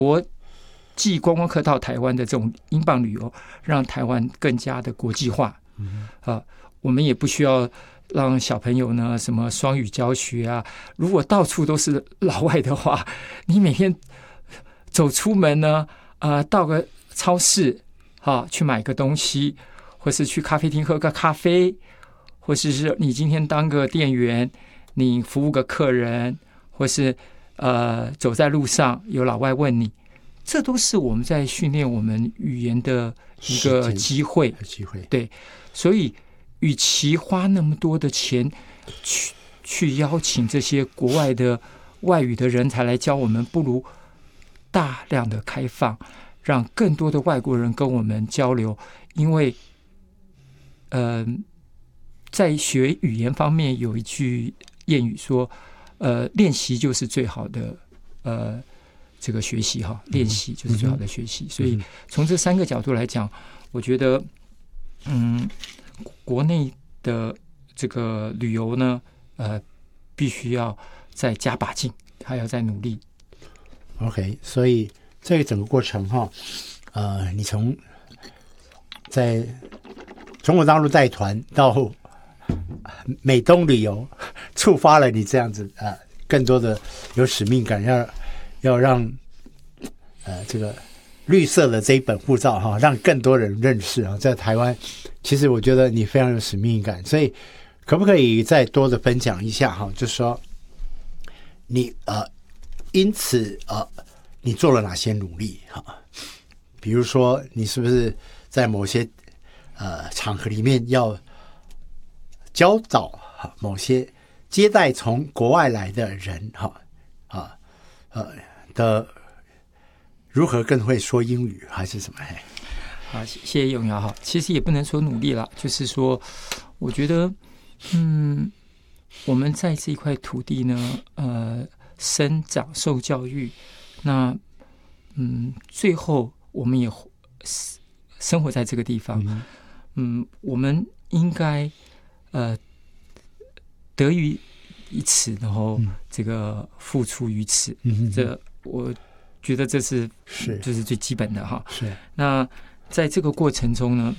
寄观光客到台湾的这种英镑旅游，让台湾更加的国际化。我们也不需要让小朋友呢什么双语教学啊。如果到处都是老外的话，你每天走出门呢，到个超市去买个东西，或是去咖啡厅喝个咖啡，或是你今天当个店员，你服务个客人，或是走在路上有老外问你，这都是我们在训练我们语言的一个机会。对，所以与其花那么多的钱去邀请这些国外的外语的人才来教我们，不如大量的开放，让更多的外国人跟我们交流。因为在学语言方面有一句谚语说，练习就是最好的这个学习哈，练习就是最好的学习。所以从这3个角度来讲，我觉得国内的这个旅游呢，必须要再加把劲，还要再努力。 OK， 所以这个整个过程你从在中国大陆带团到美东旅游，触发了你这样子更多的有使命感，要让这个绿色的这一本护照让更多人认识在台湾。其实我觉得你非常有使命感，所以可不可以再多的分享一下就是说你因此你做了哪些努力比如说你是不是在某些场合里面要教导某些接待从国外来的人的如何更会说英语还是什么？ 好，谢谢永尧。其实也不能说努力了，就是说我觉得我们在这一块土地呢生长受教育，那最后我们也生活在这个地方，我们应该得于于此，然后这个付出于此，这我觉得这是就是最基本的哈。 是。 那在这个过程中呢，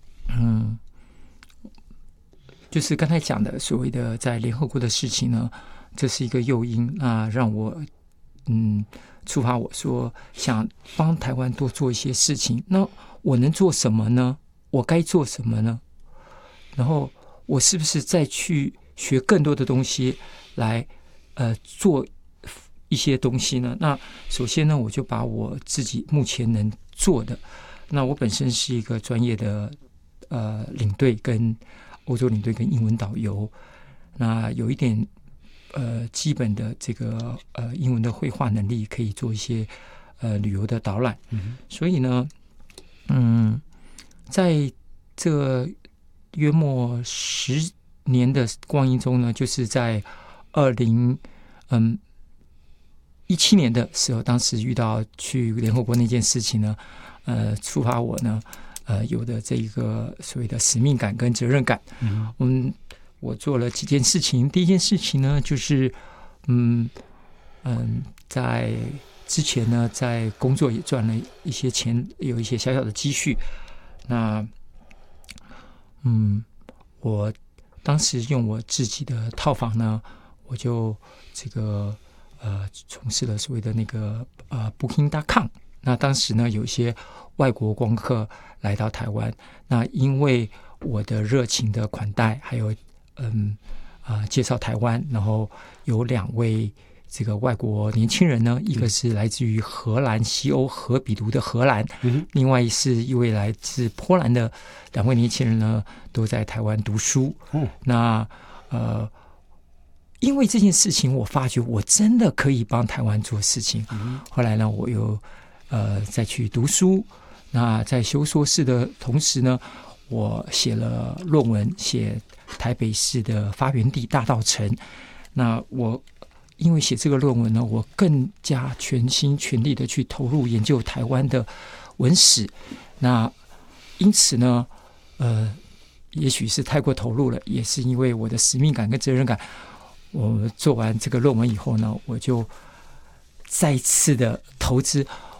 就是刚才讲的所谓的在联合国的事情呢，这是一个诱因让我触发我说想帮台湾多做一些事情。那我能做什么呢？我该做什么呢？然后我是不是再去学更多的东西来做一些东西呢？那首先呢，我就把我自己目前能做的，那我本身是一个专业的领队跟欧洲领队跟英文导游，那有一点基本的这个英文的绘画能力，可以做一些旅游的导览。所以呢在这约莫10年的光阴中呢，就是在2017年的时候，当时遇到去联合国那件事情呢，触发我呢有的这个所谓的使命感跟责任感。我做了几件事情。第一件事情呢，就是在之前呢，在工作也赚了一些钱，有一些小小的积蓄。那我当时用我自己的套房呢，我就这个从事了所谓的那个Booking.com。那当时呢，有一些外国观光客来到台湾，那因为我的热情的款待，还有介绍台湾，然后有2位这个外国年轻人呢，一个是来自于荷兰西欧荷比卢的荷兰，另外是一位来自波兰的2位年轻人呢，都在台湾读书。那因为这件事情，我发觉我真的可以帮台湾做事情。后来呢，我又再去读书。那在修硕士的同时呢，我写了论文，写台北市的发源地大稻埕。那我因为写这个论文呢，我更加全心全力的去投入研究台湾的文史。那因此呢，也许是太过投入了，也是因为我的使命感跟责任感。我做完这个论文以后呢，我就再次的投资，